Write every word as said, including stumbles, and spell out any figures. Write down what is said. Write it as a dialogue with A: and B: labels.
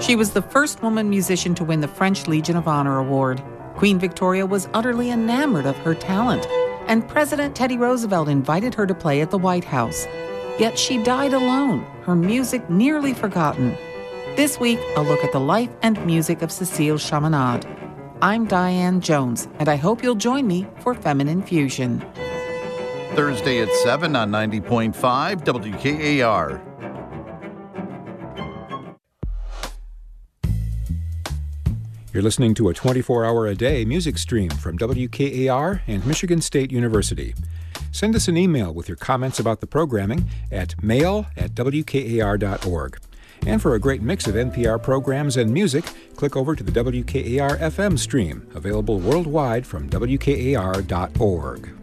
A: She was the first woman musician to win the French Legion of Honor Award. Queen Victoria was utterly enamored of her talent, and President Teddy Roosevelt invited her to play at the White House. Yet she died alone, her music nearly forgotten. This week, a look at the life and music of Cécile Chaminade. I'm Diane Jones, and I hope you'll join me for Feminine Fusion.
B: Thursday at seven on ninety point five W K A R.
C: You're listening to a twenty-four hour a day music stream from W K A R and Michigan State University. Send us an email with your comments about the programming at mail at w k a r dot org. And for a great mix of N P R programs and music, click over to the W K A R F M stream, available worldwide from w k a r dot org.